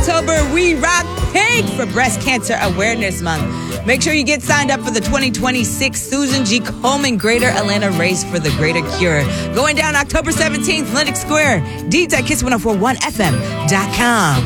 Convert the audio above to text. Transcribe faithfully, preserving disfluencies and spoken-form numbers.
October, we rock pink for Breast Cancer Awareness Month. Make sure you get signed up for the twenty twenty-six Susan G. Komen Greater Atlanta Race for the Greater Cure. Going down October seventeenth, Lenox Square. Deeds at kiss ten forty-one F M dot com.